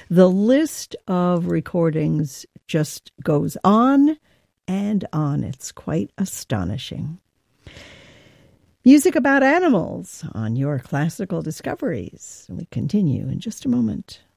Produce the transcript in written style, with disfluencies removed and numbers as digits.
The list of recordings just goes on and on. It's quite astonishing. Music about animals on your Classical Discoveries. We continue in just a moment.